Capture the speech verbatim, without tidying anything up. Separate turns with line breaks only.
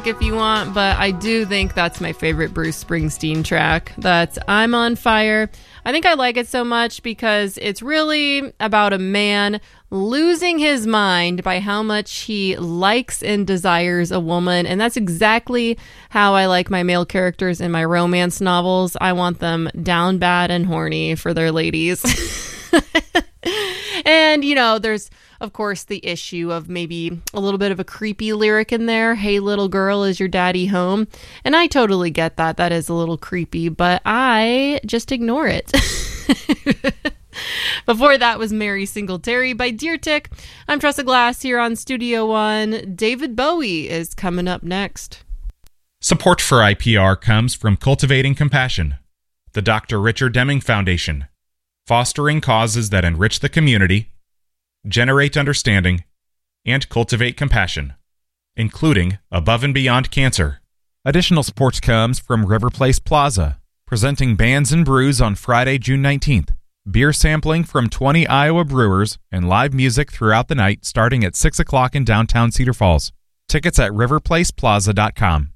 if you want, but I do think that's my favorite Bruce Springsteen track. That's I'm on Fire. I think I like it so much because it's really about a man losing his mind by how much he likes and desires a woman. And that's exactly how I like my male characters in my romance novels. I want them down bad and horny for their ladies. And, you know, there's, of course, the issue of maybe a little bit of a creepy lyric in there. Hey, little girl, is your daddy home? And I totally get that. That is a little creepy, but I just ignore it. Before that was Mary Singletary by Deer Tick. I'm Tressa Glass here on Studio One. David Bowie is coming up next.
Support for I P R comes from Cultivating Compassion, the Doctor Richard Deming Foundation, fostering causes that enrich the community, generate understanding, and cultivate compassion, including Above and Beyond Cancer.
Additional support comes from River Place Plaza, presenting Bands and Brews on Friday, June nineteenth. Beer sampling from twenty Iowa brewers and live music throughout the night starting at six o'clock in downtown Cedar Falls. Tickets at river place plaza dot com.